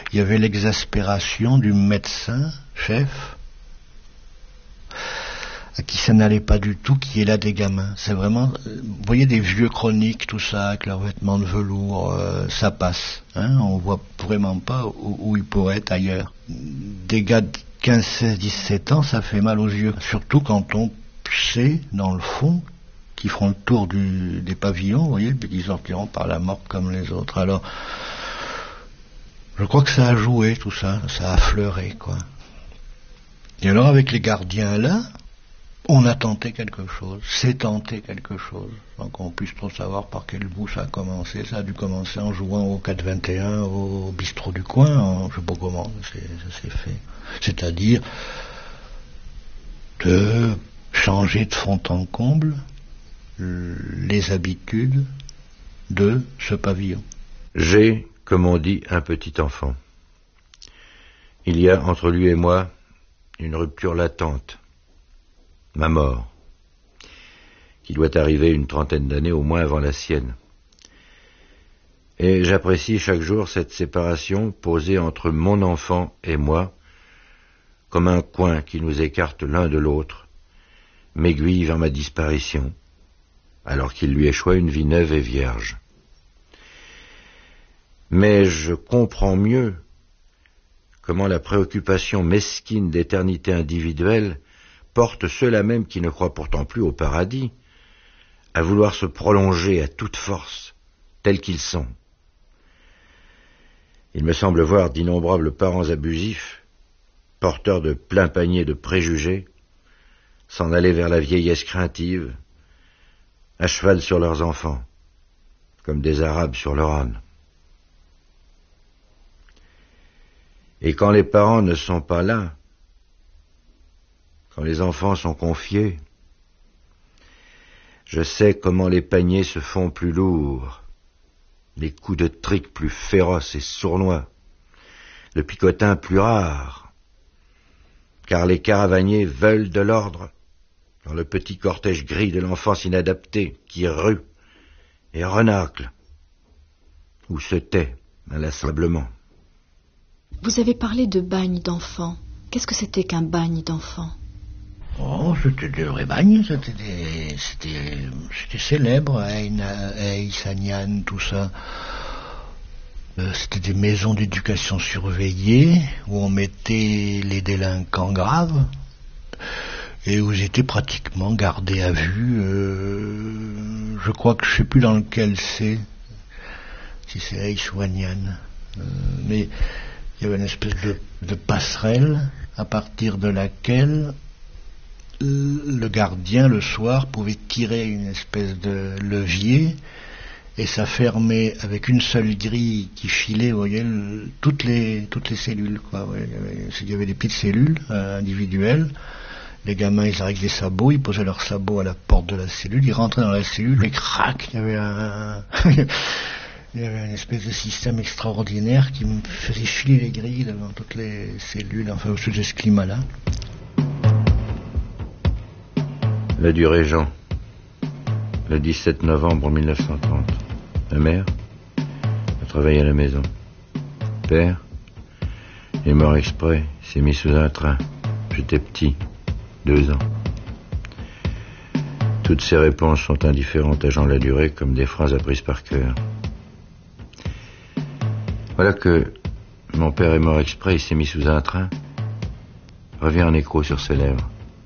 il y avait l'exaspération du médecin, chef, à qui ça n'allait pas du tout, qui est là des gamins. C'est vraiment, vous voyez des vieux chroniques, tout ça, avec leurs vêtements de velours, ça passe. Hein, on voit vraiment pas où ils pourraient être ailleurs. Des gars de 15, 16, 17 ans, ça fait mal aux yeux. Surtout quand on sait, dans le fond, qu'ils feront le tour des pavillons, vous voyez, puis qu'ils sortiront par la morte comme les autres. Alors, je crois que ça a joué, tout ça, ça a fleuré, quoi. Et alors, avec les gardiens là, on a tenté quelque chose, c'est tenté quelque chose, sans qu'on puisse trop savoir par quel bout ça a commencé. Ça a dû commencer en jouant au 4-21, au bistrot du coin, je sais pas comment ça s'est fait. C'est-à-dire de changer de fond en comble les habitudes de ce pavillon. J'ai, comme on dit, un petit enfant. Il y a entre lui et moi une rupture latente. Ma mort, qui doit arriver une trentaine d'années au moins avant la sienne. Et j'apprécie chaque jour cette séparation posée entre mon enfant et moi, comme un coin qui nous écarte l'un de l'autre, m'aiguille vers ma disparition, alors qu'il lui échoit une vie neuve et vierge. Mais je comprends mieux comment la préoccupation mesquine d'éternité individuelle porte ceux-là même qui ne croient pourtant plus au paradis, à vouloir se prolonger à toute force, tels qu'ils sont. Il me semble voir d'innombrables parents abusifs, porteurs de plein panier de préjugés, s'en aller vers la vieillesse craintive, à cheval sur leurs enfants, comme des Arabes sur leur âne. Et quand les parents ne sont pas là, quand les enfants sont confiés, je sais comment les paniers se font plus lourds, les coups de trique plus féroces et sournois, le picotin plus rare, car les caravaniers veulent de l'ordre dans le petit cortège gris de l'enfance inadaptée qui rue et renacle, ou se tait inlassablement. Vous avez parlé de bagne d'enfants. Qu'est-ce que c'était qu'un bagne d'enfants ? Oh, c'était des vrais bagnes, c'était célèbre, Aïsanian, tout ça. C'était des maisons d'éducation surveillée, où on mettait les délinquants graves, et où ils étaient pratiquement gardés à vue. Je crois que je sais plus dans lequel c'est, si c'est Aïsanian, mais il y avait une espèce de passerelle à partir de laquelle le gardien, le soir, pouvait tirer une espèce de levier et ça fermait avec une seule grille qui filait, vous voyez, toutes les cellules, quoi. Ouais, il y avait des petites cellules individuelles. Les gamins, ils arrivaient avec des sabots, ils posaient leurs sabots à la porte de la cellule, ils rentraient dans la cellule, et crac, il y avait il y avait une espèce de système extraordinaire qui me faisait filer les grilles devant toutes les cellules, enfin, sous ce climat-là. La du Régent, le 17 novembre 1930. Ma mère a travaillé à la maison. Père est mort exprès, s'est mis sous un train. J'étais petit, 2 ans. Toutes ces réponses sont indifférentes à Jean Ladurée comme des phrases apprises par cœur. Voilà que mon père est mort exprès, il s'est mis sous un train, revient en écho sur ses lèvres.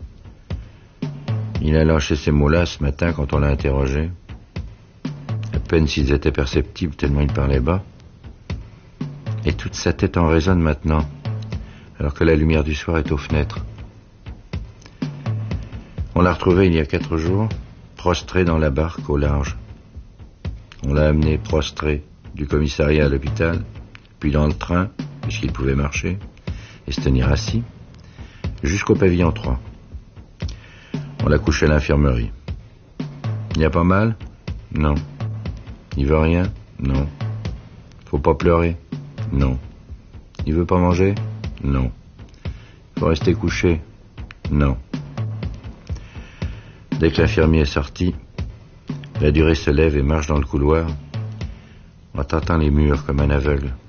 Il a lâché ces mots-là ce matin quand on l'a interrogé. À peine s'ils étaient perceptibles tellement il parlait bas. Et toute sa tête en résonne maintenant, alors que la lumière du soir est aux fenêtres. On l'a retrouvé il y a 4 jours, prostré dans la barque au large. On l'a amené prostré du commissariat à l'hôpital, puis dans le train, puisqu'il pouvait marcher, et se tenir assis, jusqu'au pavillon 3. On l'a couché à l'infirmerie. Il n'y a pas mal ? Non. Il veut rien ? Non. Faut pas pleurer ? Non. Il veut pas manger ? Non. Faut rester couché ? Non. Dès que l'infirmier est sorti, Ladurée se lève et marche dans le couloir, en tâtant les murs comme un aveugle.